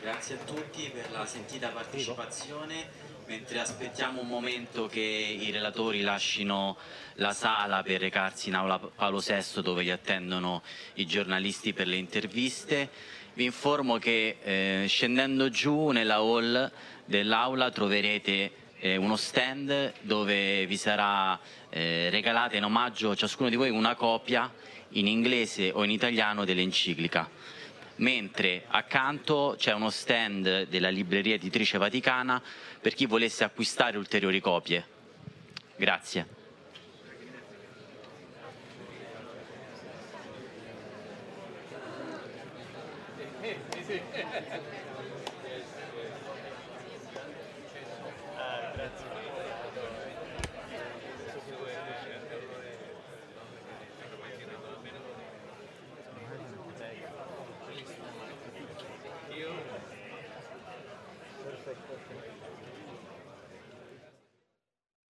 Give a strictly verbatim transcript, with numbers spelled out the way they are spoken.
Grazie a tutti per la sentita partecipazione. Mentre aspettiamo un momento che i relatori lascino la sala per recarsi in aula Paolo sesto, dove li attendono i giornalisti per le interviste, vi informo che eh, scendendo giù nella hall dell'aula troverete eh, uno stand dove vi sarà eh, regalata in omaggio a ciascuno di voi una copia in inglese o in italiano dell'enciclica. Mentre accanto c'è uno stand della Libreria Editrice Vaticana per chi volesse acquistare ulteriori copie. Grazie. Perfetto.